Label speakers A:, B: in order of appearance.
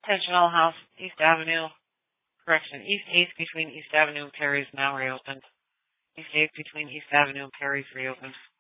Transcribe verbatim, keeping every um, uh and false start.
A: Pigeonhole House, East Avenue, correction, East eighth between East Avenue and Perry's now reopened. East eighth between East Avenue and Perry's reopened.